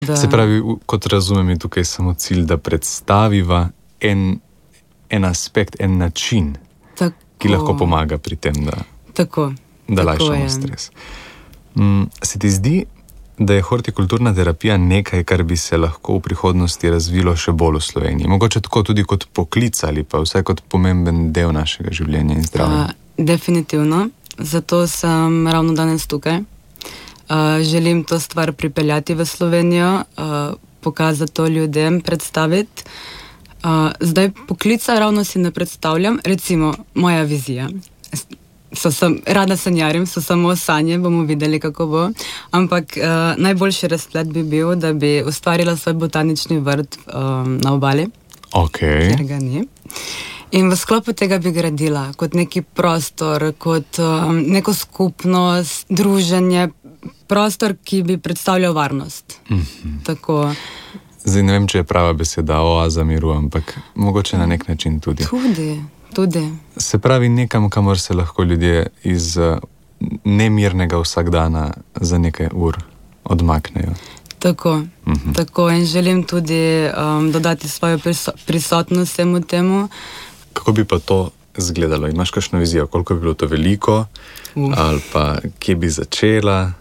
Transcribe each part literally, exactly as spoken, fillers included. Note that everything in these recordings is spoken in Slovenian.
Da... Se pravi, kot razumem, je tukaj samo cilj, da predstaviva en, en aspekt, en način, tako, ki lahko pomaga pri tem, da, tako, da lajšamo stres. Mm, se ti zdi, da je hortikulturna terapija nekaj, kar bi se lahko v prihodnosti razvilo še bolj v Sloveniji? Mogoče tako tudi kot poklic ali pa vsaj kot pomemben del našega življenja in zdravja? Uh, definitivno. Zato sem ravno danes tukaj. Uh, želim to stvar pripeljati v Slovenijo, uh, pokazati to ljudem, predstaviti. Uh, zdaj poklica ravno si ne predstavljam. Recimo, moja vizija. So sem, rada sanjarim, so samo sanje, bomo videli, kako bo. Ampak uh, najboljši razplet bi bil, da bi ustvarila svoj botanični vrt um, na obali, okay. Ker ga ni. In v sklopu tega bi gradila kot neki prostor, kot um, neko skupnost, druženje, prostor, ki bi predstavljal varnost. Mm-hmm. Tako. Zdaj ne vem, če je prava beseda oaza miru, ampak mogoče na nek način tudi. Tudi. Tudi. Se pravi nekam, kamor se lahko ljudje iz nemirnega vsakdana za nekaj ur odmaknejo. Tako, uh-huh. tako in želim tudi um, dodati svojo priso- prisotnost vsemu temu. Kako bi pa to izgledalo? Imaš kakšno vizijo, koliko bi bilo to veliko? Uh. Ali pa kje bi začela?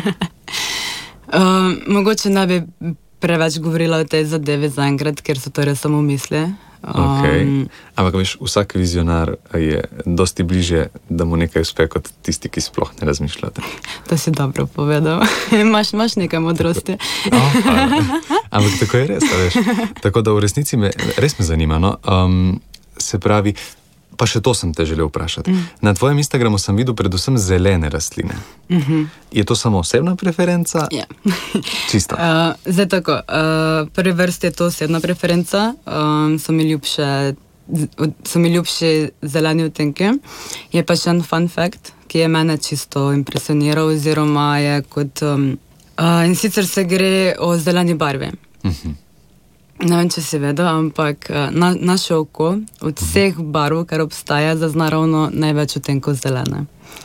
um, mogoče ne bi preveč govorila o tej zadevi zaenkrat, ker so to res samo misli. Okay. Um, Ampak veš, vsak vizionar je dosti bliže, da mu nekaj uspe, kot tisti, ki sploh ne razmišljate. To si dobro povedal. Imaš, imaš nekaj modrosti. Oh, ampak tako je res, veš. Tako da v resnici me, res me zanima. No? Um, se pravi, pa še to sem te želel vprašati. Mm. Na tvojem Instagramu sem videl predvsem zelene rastline. Mm-hmm. Je to samo osebna preferenca? Ja. Čisto. Uh, zdaj tako, uh, prvi vrsti je to osebna preferenca. Um, so mi ljubše, so mi ljubši zeleni odtenki. Je pa še en fun fact, ki je mene čisto impresioniral, oziroma je kot... Um, uh, in sicer se gre o zeleni barvi. Mm-hmm. Ne vem, če si vedel, ampak na, naše oko od vseh barv, kar obstaja, zazna ravno največ odtenkov zelene.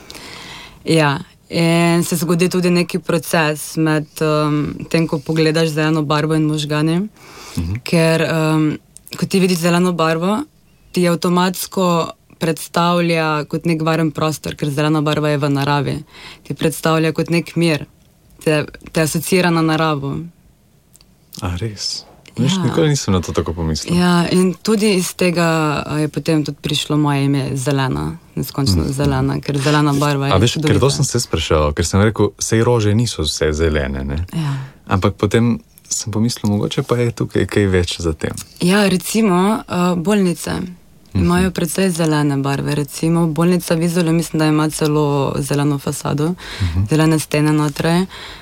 Ja, in se zgodi tudi neki proces med um, tem, ko pogledaš zeleno barvo in možgani, mhm. ker um, ko ti vidiš zeleno barvo, ti avtomatsko predstavlja kot nek varen prostor, ker zelena barva je v naravi. Ti predstavlja kot nek mir, te, te asocira na naravo. A res? Veš, ja. Nikoli nisem na to tako pomislil. Ja, in tudi iz tega je potem tudi prišlo moje ime Zelena, neskončno mm. zelena, ker zelena barva je... A veš, ker to sem se sprašal, ker sem rekel, sej rože niso vse zelene, ne? Ja. Ampak potem sem pomislil, mogoče pa je tukaj kaj več za tem. Ja, recimo uh, bolnice mm-hmm. imajo precej zelene barve. Recimo bolnica Vizole, mislim, da ima celo zeleno fasado, mm-hmm. zelene stene notraj.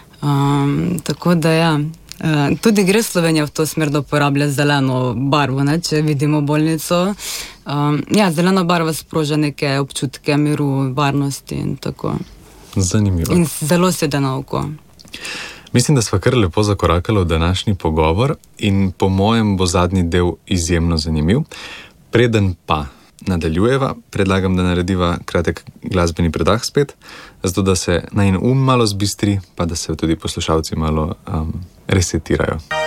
Um, tako da ja... Uh, tudi gre Slovenija v to smer, da uporablja zeleno barvo, ne? Če vidimo bolnico. Um, ja, zelena barva sproža neke občutke miru, varnosti in tako. Zanimivo. In zelo sede na oko. Mislim, da sva kar lepo zakorakala v današnji pogovor in po mojem bo zadnji del izjemno zanimiv. Preden pa nadaljujeva, predlagam, da narediva kratek glasbeni predah spet, zato da se najin um malo zbistri, pa da se tudi poslušalci malo um, resetirajo.